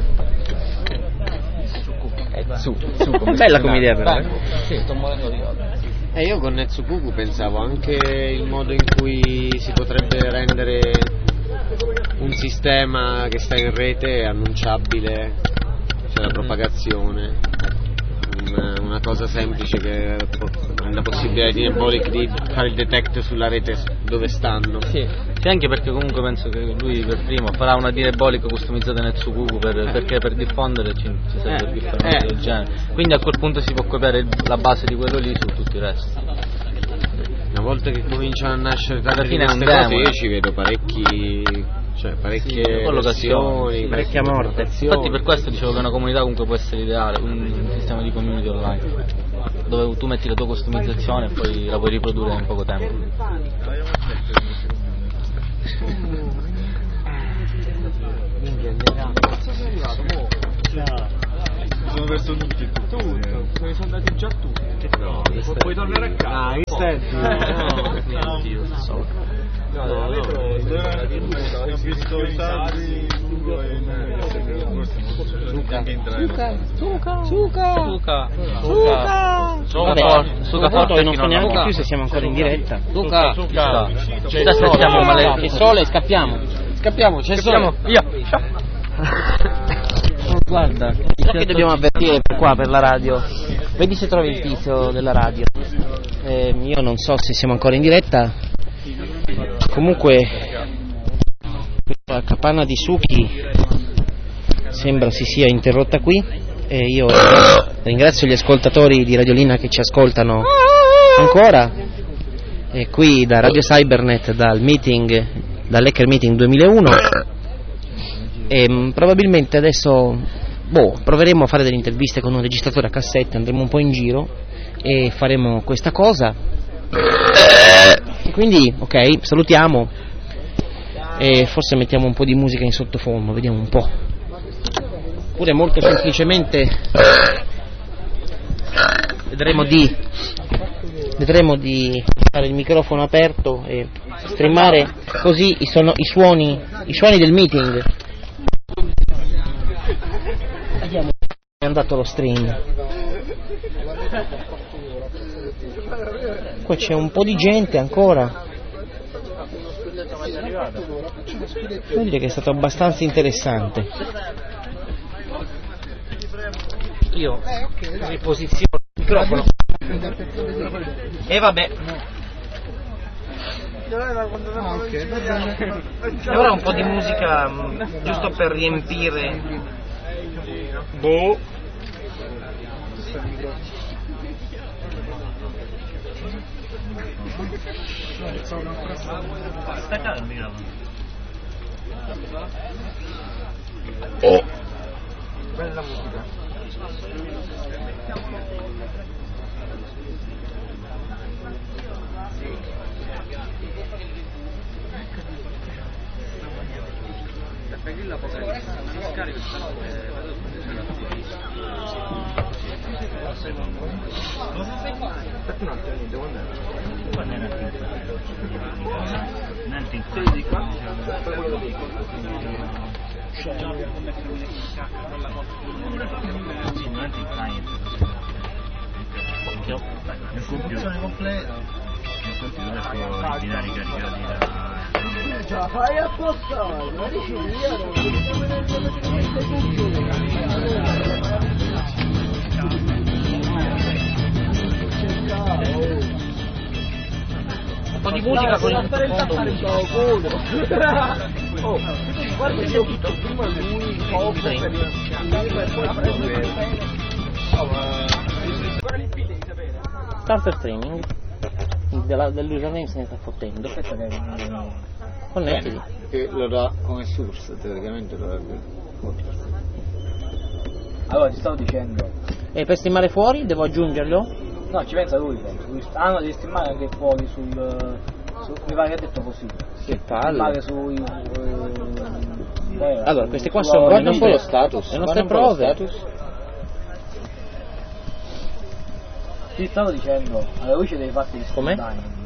Su, su come Bella come idea però. Dai, sì, sto morendo di odio. E io con Netsukuku pensavo anche il modo in cui si potrebbe rendere un sistema che sta in rete annunciabile, cioè la propagazione, un- una cosa semplice che la possibilità di Dinebolic di fare il detect sulla rete dove stanno. Sì. Sì, anche perché comunque penso che lui per primo farà una Dinebolic customizzata nel Netsukuku per, perché per diffondere ci, ci serve Eh, più fare una cosa eh. del genere. Quindi a quel punto si può copiare il- la base di quello lì su tutto il resto. Una volta che cominciano a nascere tante Alla di fine è un queste cose demo, io eh. ci vedo parecchi, cioè parecchie sì, collocazioni, parecchia morte. Infatti per questo dicevo che una comunità comunque può essere ideale, un sistema di community online, dove tu metti la tua customizzazione e poi la puoi riprodurre in poco tempo. Sono perso tutti, tutto, sono andati già tutti. No, puoi tornare a casa. Ah, che senti? No, Dio, so. No, no, no, ho visto i saldi Suca, Suca, Suca, Suca, Suca, Suca, Suca foto, non so neanche più se siamo ancora in diretta. Suca, Suca, ci aspettiamo, ma il sole, scappiamo. Scappiamo, c'è il sole. Via. Guarda, ciò che dobbiamo avvertire per qua, per la radio. Vedi se trovi il tizio della radio. Eh, io non so se siamo ancora in diretta. Comunque la capanna di Suki sembra si sia interrotta qui e io ringrazio gli ascoltatori di Radiolina che ci ascoltano ancora. E qui da Radio Cybernet, dal meeting, dall'Hacker Meeting duemilauno. E mh, probabilmente adesso boh, proveremo a fare delle interviste con un registratore a cassette, andremo un po' in giro e faremo questa cosa. E quindi ok, salutiamo e forse mettiamo un po' di musica in sottofondo, vediamo un po'. Oppure molto semplicemente vedremo di vedremo di fare il microfono aperto e streamare così i, sono, i suoni i suoni del meeting. Vediamo, è andato lo stream. Qua c'è un po' di gente ancora. Devo dire che è stato abbastanza interessante. Io riposiziono il microfono. E vabbè. E ora un po' di musica mh, giusto per riempire. Boh. Oh. Bella musica. La poca si scarica aspetta un attimo, devo andare. Quando è nato? Sei di qua? Il computer completa. Il computer può ordinare caricati da... Ce la fai apposta, ma dici un po' di musica con il fondo. Oh, guarda che ho visto prima lui poco per Starter streaming della, dell'username se ne sta fottendo. Connettiti. Che lo dà come source, teoricamente dovrebbe. Allora ti stavo dicendo. E per streamare fuori devo aggiungerlo? No, ci pensa lui, penso. Ah no, devi streamare anche fuori sul. Su, mi pare che ha detto così. Che palle. Streamare sui. Eh, allora, queste qua sono guarda un po' lo status. Le nostre prove. Ti stavo dicendo, alla luce dei fatti di come?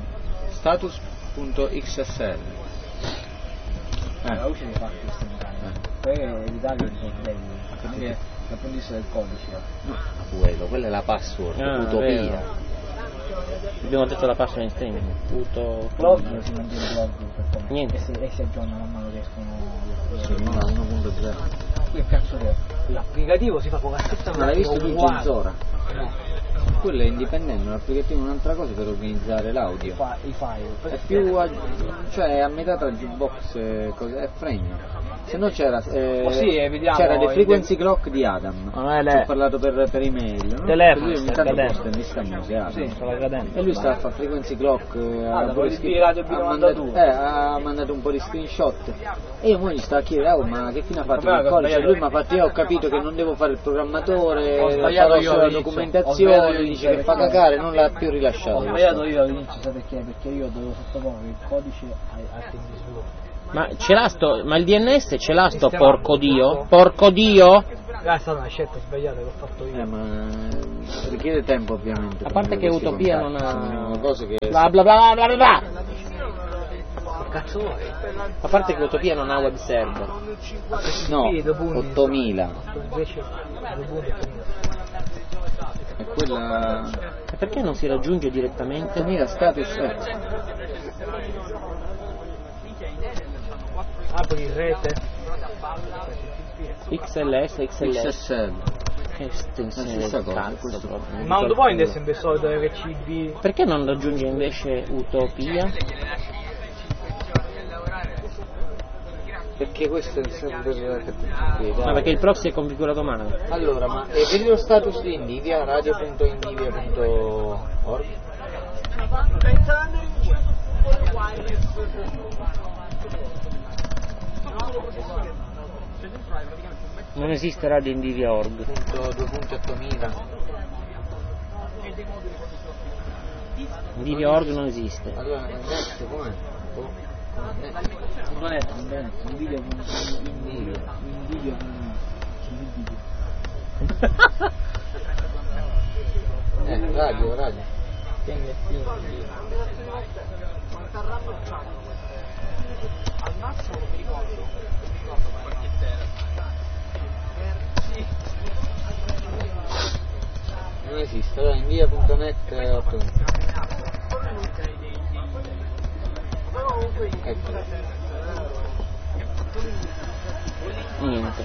Status.xsl. Eh. Alla luce dei fatti di Steam per evitare i problemi, perché dal punto di vista del codice. Quello, quella è la password, ah, utopia. Vero. Abbiamo detto la password in streaming. Puto. Blog si mantiene blog per niente. E si, e si aggiorna man mano che escono. Sì, no, uno punto zero. Che cazzo è? L'applicativo si fa con la stessa ma l'hai visto tu Genzora? No. Quello è indipendente, un applicativo è un'altra cosa per organizzare l'audio. I file. È più a, cioè è a metà tra jukebox e cose, è Frame. Se no c'era, eh, oh, sì, vediamo, c'era The Frequency Clock di Adam. Non è Ci ho parlato per, per email. No? Telefono, lui ogni tanto posta mi sta museato. Sì, e lui sta a fare Frequency Clock. Ah, ha, scri- Radio ha, mandato, eh, ha mandato un po' di screenshot. E io mo gli stavo a chiedere, oh, ma che fine ha fatto il codice? Lui mi ha fatto, io ho capito che non devo fare il programmatore, farò solo la documentazione, dice che fa cagare, non l'ha più rilasciato. Ho sbagliato io all'inizio, sapete perché? Perché io dovevo sottoporre il codice al team di sviluppo. Ma ce l'ha sto, ma il D N S ce l'ha sto porco dio? Porco dio? Ah, è stata una scelta sbagliata che ho fatto io. Eh, ma richiede tempo ovviamente. A parte che Utopia non ha cose che bla bla bla bla bla bla. Che cazzo vuoi? A parte che Utopia non ha web server. No, ottomila. E quella. E perché non si raggiunge direttamente? ottomila status. Eh. Apri in rete X L S, X L S. X S L. Che estensione del cazzo proprio. Ma non puoi è sempre solito che C B. Perché non raggiunge invece Utopia? Perché questo è sempre. Ma perché il proxy è configurato male. Allora, ma e vedi lo status di Indivia, radio punto indivia punto org? Non esiste Radio Indivia punto org. due punto ottomila. Indivia punto org non esiste. Allora, net com'è? Non è, non è, Indivia Indivia Indivia Eh, radio, radio. Al massimo non mi ricordo. Non esiste, allora invia punto net otto. Ecco. Niente.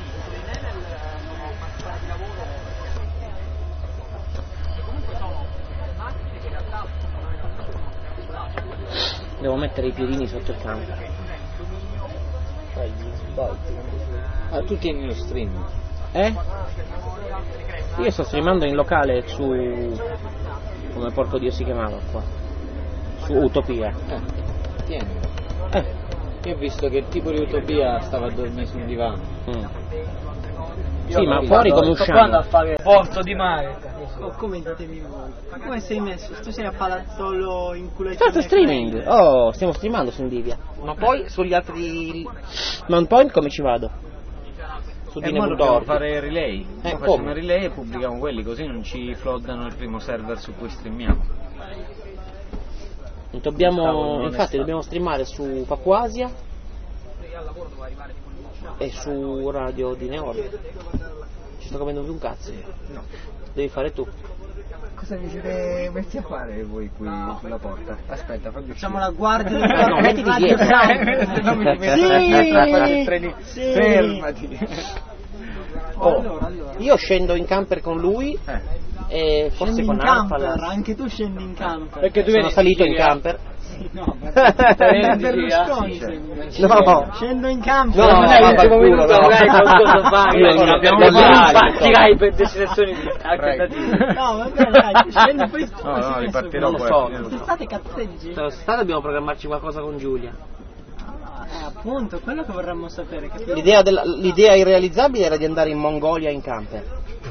Devo mettere i piedini sotto il camper. Ah, tu tieni lo stream? Eh? Io sto streamando in locale su... come porco dio si chiamava qua? Su Utopia. Eh, tieni. Eh. Io ho visto che il tipo di Utopia stava a dormire sul divano. Mm. Sì, ma fuori come usciamo? A fare porto di mare. Oh, come datemi voi? Ma come sei messo? Tu sei a palazzolo in culo ai Certo, streaming! Oh, stiamo streamando su Indivia. Ma poi sugli altri... Non point come ci vado? Su E ora dobbiamo fare relay. Eh, facciamo relay e pubblichiamo quelli, così non ci floodano il primo server su cui streamiamo. Dobbiamo, infatti dobbiamo streamare su Papuasia e su Radio di Neorg. Ci sto capendo più un cazzo. No. Devi fare tu. Cosa vi siete messi a fare voi qui sulla porta? Aspetta, fammi uscire. Facciamo la guardia. No, no, mettiti dietro. Non mi sì, sì. Fermati. Oh, allora, allora. Io scendo in camper con lui eh. e forse scendi con in camper, Alfa. anche tu scendi in camper. Perché tu sono salito in camper. No, Berlusconi no, scendo in campo. No, non è l'ultimo minuto, dai, qualcosa fare. Io non abbiamo partirai per destinazioni alternative. No, va bene, dai, scendo poi. No, no, ripartirò poi. State cazzeggi? State dobbiamo programmarci qualcosa con Giulia. Eh, appunto, quello che vorremmo sapere. Che L'idea, della, l'idea irrealizzabile era di andare in Mongolia in camper.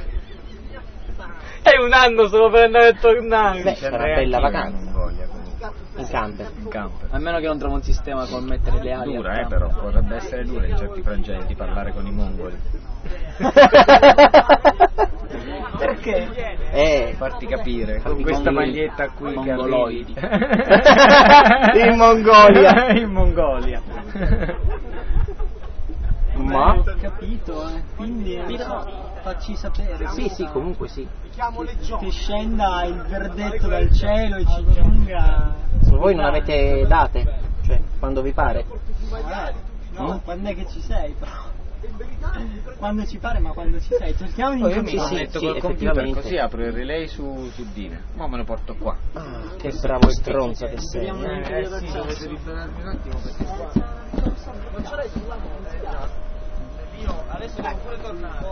È un anno solo per andare a tornare. Beh, sarà una bella vacanza. In camper. In camper. A meno che non trovi un sistema con mettere le ali. Dura, eh, però potrebbe essere dura in certi frangenti parlare con i mongoli. Perché? Eh, farti capire con questa maglietta qui mongoloidi. che in Mongolia. in Mongolia. Ma ho capito, eh. Quindi non so, facci sapere. Sì, sì, comunque sì. Che, che scenda il verdetto dal cielo e ci giunga. Se voi non avete date, cioè quando vi pare. No, mm? Quando è che ci sei però? Quando ci pare, ma quando ci sei? Cerchiamo di oh, io mi sì, connetto sì, col computer così apro il relay su, su Dine. Ma me lo porto qua. Ah, che bravo stronzo che sei. Eh, eh sì, dovete riflettermi un attimo perché qua Adesso devo pure tornare.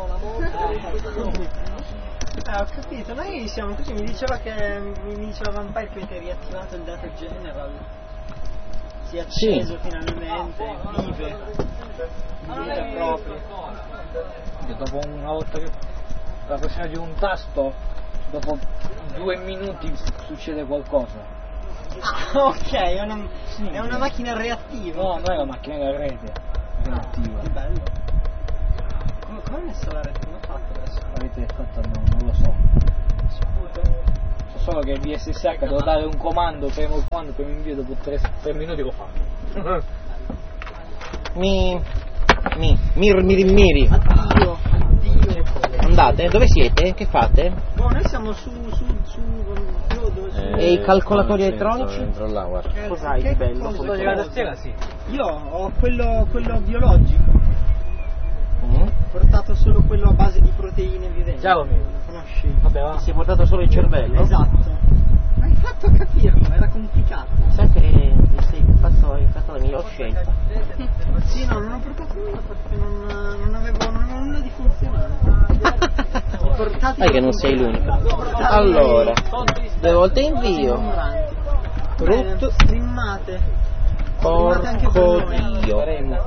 Eh, ho capito, noi siamo tutti, mi diceva che mi diceva Vampire che avete riattivato il data general. Si è acceso sì. Finalmente, vive. Vive proprio. E dopo una volta che la pressione di un tasto, dopo due minuti succede qualcosa. Ah, ok, è una, sì. È una macchina reattiva. No, non è una macchina da rete reattiva. Che bello. Come, come hai messo la rete? Come ho fatto adesso? La rete è fatta, no, non lo so. So solo che V S S H devo dare un comando, premo il comando, poi mi invio, dopo tre minuti l'ho fatto. Mi... Mi... Mir mir miri. Addio, addio. Andate? Dove siete? Che fate? No, noi siamo su... su... su... su eh, e i calcolatori elettronici? Dentro là, guarda. Eh, cos'hai di bello? Cosa arrivato stasera, sì. Io ho quello, quello biologico. Mm. Ho portato solo quello a base di proteine viventi. Ciao. Conosci? Vabbè, va. Si è portato solo il cervello? Esatto. Ma hai fatto a capirlo, era complicato. Sai che sei fatto, hai fatto la miglior scelta. Sì, no, non ho portato nulla perché non, non, avevo, non avevo nulla di funzionante. Ho portato. Sai che non sei l'unico. Allora, due volte invio. Root. Streamate. Porco Dio.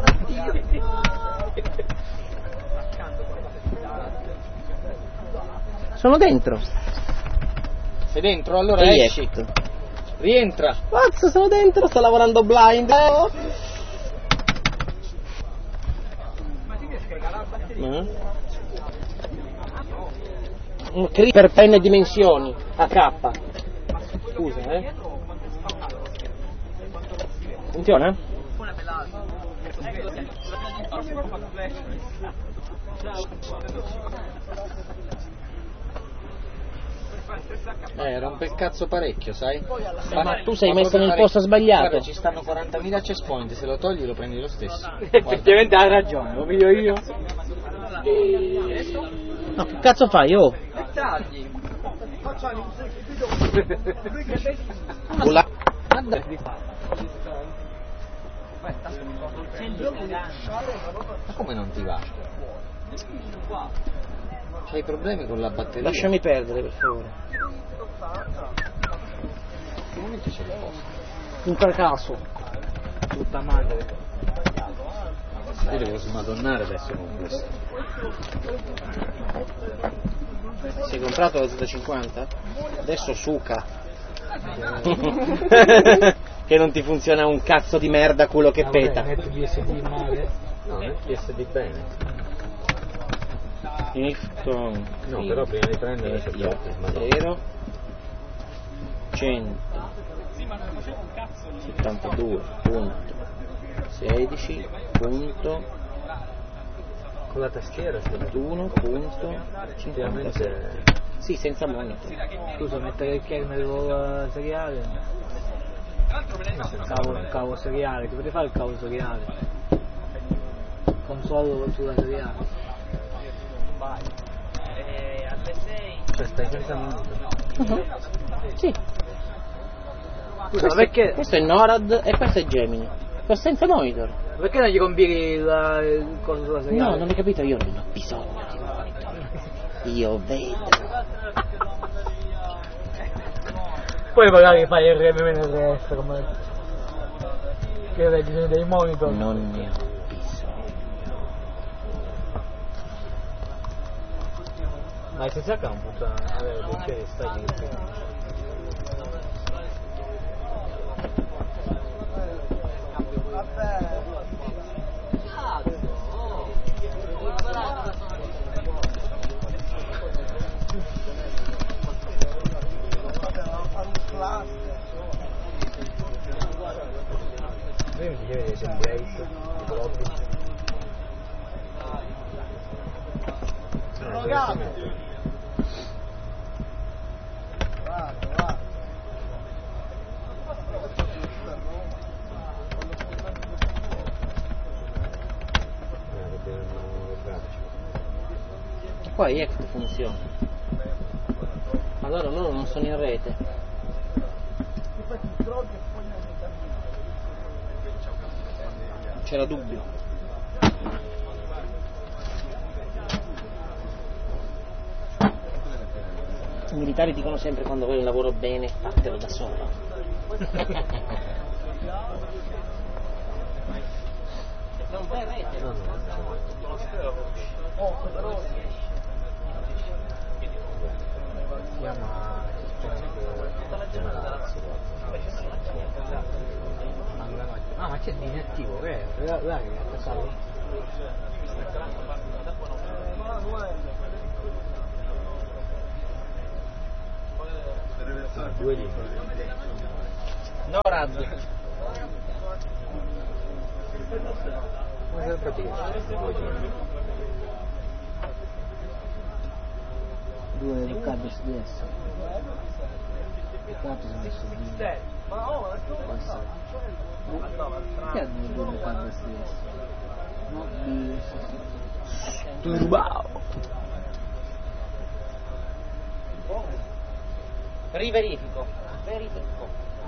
Sono dentro. Sei dentro? Allora e esci. Rientra. Cazzo, sono dentro, sto lavorando blind. Oh. Mm. Un creeper penne dimensioni A K. Scusa, eh. Funziona? Eh, rompe il cazzo parecchio, sai? Eh, ma tu sei messo nel posto sbagliato. Guarda, ci stanno quarantamila chest point, se lo togli lo prendi lo stesso. Effettivamente hai ragione, lo piglio io. No, che cazzo fai, oh? Ulla. Ma come non ti va? C'hai problemi con la batteria? Lasciami perdere, per favore. Come ce l'hai posto? Un fracasso. Tutta madre. Io devo smadonnare adesso con questo. Si è comprato la Z cinquanta? Adesso suca. Che non ti funziona un cazzo di merda culo che peta. Net B S D male? No, Net B S D bene. Ifton. No, sì. Però prima di prendere zero cento settantadue punto sedici punto con la tastiera ventuno punto cinquantasette. Sì, senza monitor. Scusa, mettere il kernel seriale. Cavo, cavo seriale, che potete fare il cavo seriale? Console sulla seriale. Cioè stai senza monitor? Uh-huh. Sì. Scusa, questo, perché? Questo è NORAD e questo è Gemini. Sto senza monitor. Perché non gli combini il, il coso sulla seriale? No, non hai capito, io non ho bisogno di monitor. Io vedo. Poi magari fai il R M N R S come che hai bisogno dei monitor. Non ne ho bisogno. Ma il S S H non funziona avere dei cieli stagli che io mi dicevo dei template proprio. Qua è che funziona. Allora loro non sono in rete. C'era dubbio. I militari dicono sempre quando vuoi un lavoro bene, fatelo da solo. Non fai rete? No, no. Si chiama ah, ma c'è il direttivo, che è? Là che è passato. Due lì. Norad. Come se pratica? Due Riccardo S D S. Quanto sono messo di passa? Che hanno due Riccardo S D S? No, di Turbao. Riverifico. Verifico.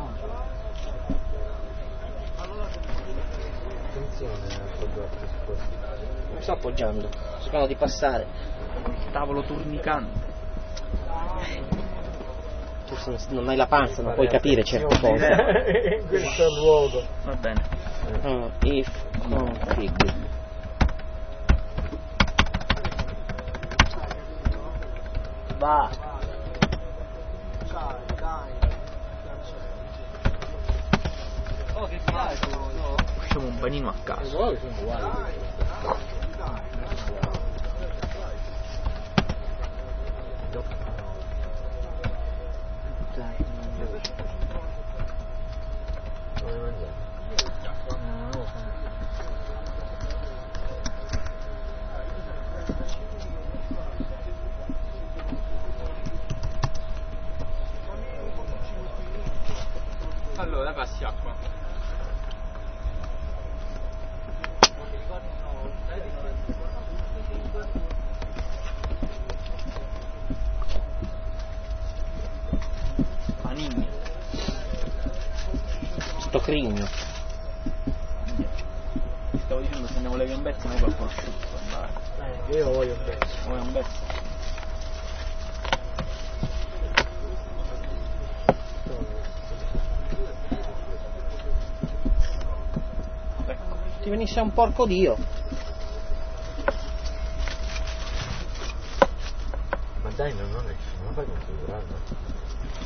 Attenzione a appoggiarti su questo. Non sto appoggiando, sto cercando di passare. Tavolo turnicante. Tu se non hai la panza non puoi capire certe cose. In questo luogo. Va bene. Uh, if config. Va. Oh, che piace. Facciamo un panino a caso. Sono uguali. Dai, come mangiare? No, no. Allora, passi acqua. Panini. Sto crigno. Stavo dicendo se ne volevi un pezzo, non qualcuno asciutto. Eh, io voglio un pezzo. Vuoi un pezzo? Ti venisse un porco dio. Ma dai, non, non è, non fai configurarlo.